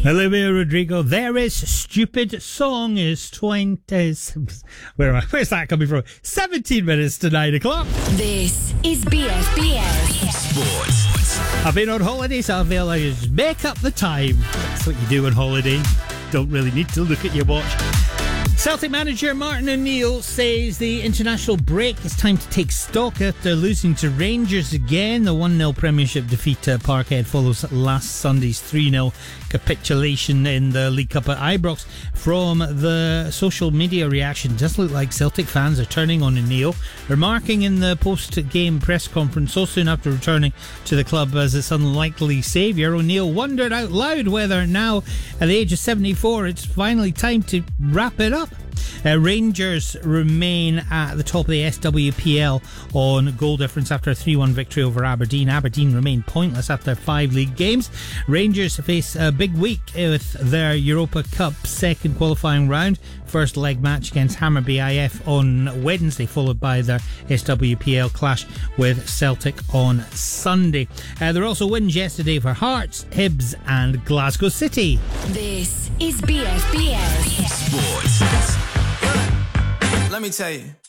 Olivia Rodrigo, there is stupid song is 20. Where am I? Where's that coming from? 17 minutes to 9 o'clock. This is BFBS Sports. I've been on holiday, so I feel like I just make up the time. That's what you do on holiday. Don't really need to look at your watch. Celtic manager Martin O'Neill says the international break is time to take stock after losing to Rangers again. The 1-0 Premiership defeat at Parkhead follows last Sunday's 3-0 capitulation in the League Cup at Ibrox. From the social media reaction, it does look like Celtic fans are turning on O'Neill, remarking in the post-game press conference so soon after returning to the club as its unlikely saviour. O'Neill wondered out loud whether now, at the age of 74, it's finally time to wrap it up. Rangers remain at the top of the SWPL on goal difference after a 3-1 victory over Aberdeen. Aberdeen remain pointless after 5 league games. Rangers face a big week with their Europa Cup second qualifying round. First leg match against Hammarby IF on Wednesday, followed by their SWPL clash with Celtic on Sunday. There were also wins yesterday for Hearts, Hibs and Glasgow City. This is BFBS Sports. Let me tell you.